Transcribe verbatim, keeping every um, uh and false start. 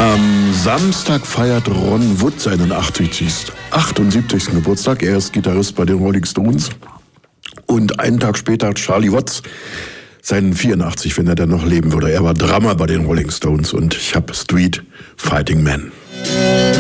Am Samstag feiert Ron Wood seinen achtundsiebzigsten Geburtstag. Er ist Gitarrist bei den Rolling Stones. Und einen Tag später hat Charlie Watts seinen vierundachtzig, wenn er dann noch leben würde. Er war Drummer bei den Rolling Stones und ich habe Street Fighting Man.